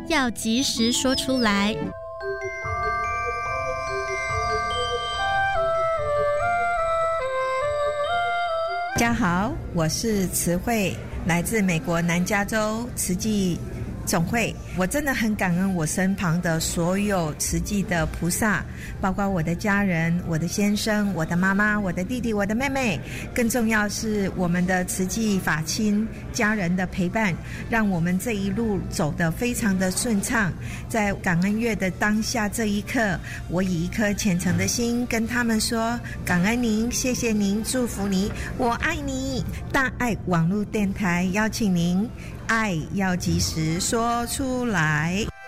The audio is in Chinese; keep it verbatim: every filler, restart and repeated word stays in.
要及时说出来。 大家好，我是慈慧，来自美国南加州慈济总会。我真的很感恩我身旁的所有慈济的菩萨，包括我的家人、我的先生、我的妈妈、我的弟弟、我的妹妹，更重要是我们的慈济法亲家人的陪伴，让我们这一路走得非常的顺畅。在感恩月的当下这一刻，我以一颗虔诚的心跟他们说，感恩您，谢谢您，祝福你，我爱你。大爱网络电台邀请您，爱要及时说出来。